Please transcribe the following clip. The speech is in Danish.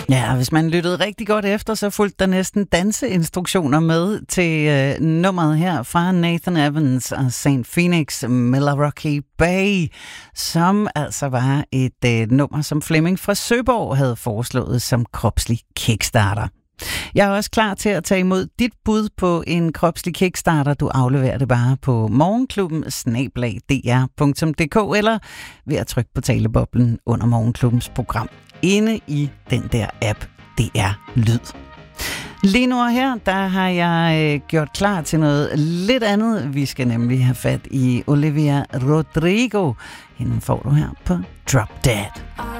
Ja, hvis man lyttede rigtig godt efter, så fulgte der næsten danseinstruktioner med til nummeret her fra Nathan Evans og St. Phoenix, Milwaukee Bay, som altså var et nummer, som Flemming fra Søborg havde foreslået som kropslig kickstarter. Jeg er også klar til at tage imod dit bud på en kropslig kickstarter. Du afleverer det bare på morgenklubben@dr.dk eller ved at trykke på taleboblen under Morgenklubbens program inde i den der app, DR Lyd. Lige nu her, der har jeg gjort klar til noget lidt andet. Vi skal nemlig have fat i Olivia Rodrigo. Hende får du her på Drop Dead.